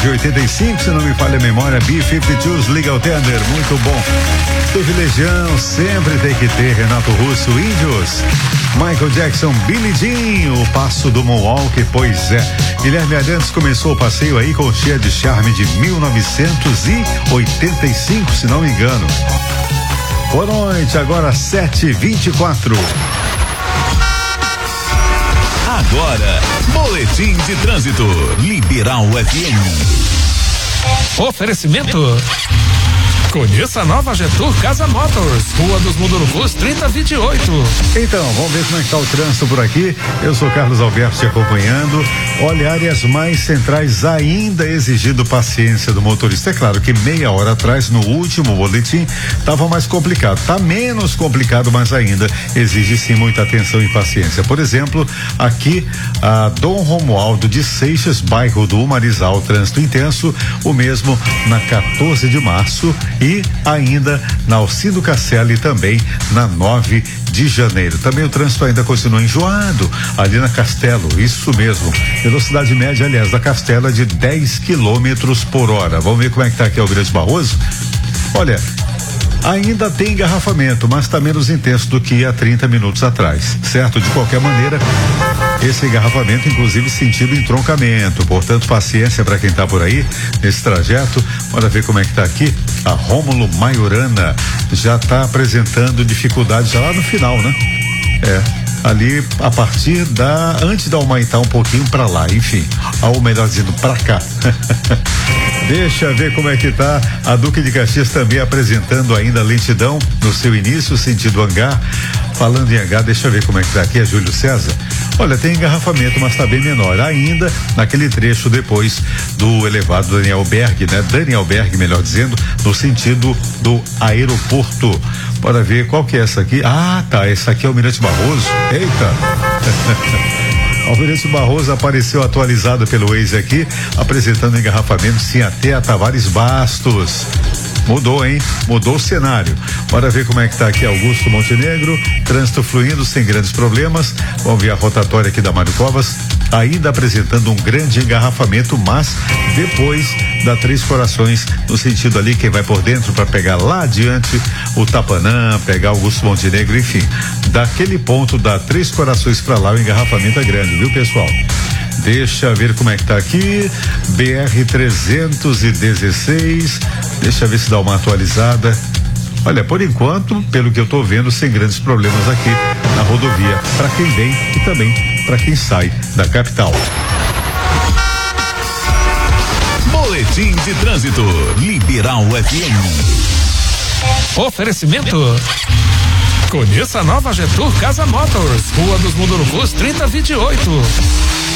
de 85, se não me falha a memória, B-52's Legal Tender, muito bom. Teve Legião, sempre tem que ter, Renato Russo, Índios, Michael Jackson, Billie Jean, o passo do Moonwalk, pois é. Guilherme Arantes começou o passeio aí com Cheia de Charme de 1985, se não me engano. Boa noite, agora 7h24. Agora, Boletim de Trânsito, Liberal FM. Oferecimento. Conheça a nova Getur Casa Motors, Rua dos Mundurucus 3028. Então, vamos ver como é que tá o trânsito por aqui. Eu sou Carlos Alberto te acompanhando. Olha, áreas mais centrais ainda exigindo paciência do motorista. É claro que meia hora atrás, no último boletim, estava mais complicado. Tá menos complicado, mas ainda exige sim muita atenção e paciência. Por exemplo, aqui a Dom Romualdo de Seixas, bairro do Marizal, trânsito intenso. O mesmo na 14 de março e ainda na Alcido Casselli também na 9 de janeiro. Também o trânsito ainda continua enjoado ali na Castelo, isso mesmo. Velocidade média, aliás, da Castelo é de 10 quilômetros por hora. Vamos ver como é que tá aqui o Grande Barroso? Olha, ainda tem engarrafamento, mas está menos intenso do que há 30 minutos atrás, certo? De qualquer maneira, esse engarrafamento, inclusive, sentido entroncamento, portanto, paciência para quem está por aí nesse trajeto. Bora ver como é que está aqui. A Rômulo Maiorana já está apresentando dificuldade já lá no final, né? Ali a partir antes da Humaitá um pouquinho para lá, enfim, ou melhor dizendo, para cá. Deixa ver como é que tá a Duque de Caxias também apresentando ainda lentidão no seu início, sentido Hangar. Falando em Hangar, deixa eu ver como é que tá aqui, é Júlio César. Olha, tem engarrafamento, mas tá bem menor. Ainda naquele trecho depois do elevado Daniel Berg, né? Daniel Berg, melhor dizendo, no sentido do aeroporto. Bora ver qual que é essa aqui. Ah, tá, essa aqui é o Almirante Barroso. Eita! Almirante Barroso apareceu atualizado pelo Waze aqui, apresentando engarrafamento sim até a Tavares Bastos. Mudou, hein? Mudou o cenário. Bora ver como é que tá aqui Augusto Montenegro, trânsito fluindo sem grandes problemas. Vamos ver a rotatória aqui da Mário Covas, ainda apresentando um grande engarrafamento, mas depois da Três Corações, no sentido ali, quem vai por dentro para pegar lá adiante o Tapanã, pegar Augusto Montenegro, enfim, daquele ponto da Três Corações para lá o engarrafamento é grande, viu, pessoal? Deixa ver como é que tá aqui, BR-316, deixa ver se dá uma atualizada. Olha, por enquanto, pelo que eu tô vendo, sem grandes problemas aqui na rodovia, para quem vem e também para quem sai da capital. Boletim de Trânsito, Liberal FM. Oferecimento. Conheça a nova Getur Casa Motors, Rua dos Mundurucus 3028.